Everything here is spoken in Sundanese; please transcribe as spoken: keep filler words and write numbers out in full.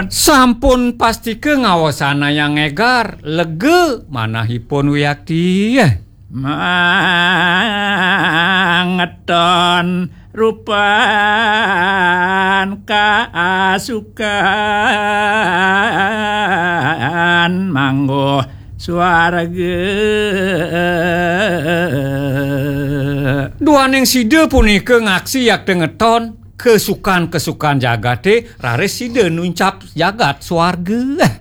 Sampun pasti ke ngawasana yang ngegar lege manahipun wiyakti mangeton rupan kaasukan manggo swarga duaning side punika ngaksi yak dengeton kesukaan-kesukaan jagate raris side nuncap jagat swarga